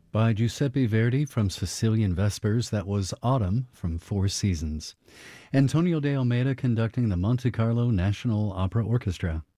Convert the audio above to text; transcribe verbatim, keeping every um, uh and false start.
By Giuseppe Verdi from Sicilian Vespers. That was Autumn from Four Seasons. Antonio de Almeida conducting the Monte Carlo National Opera Orchestra.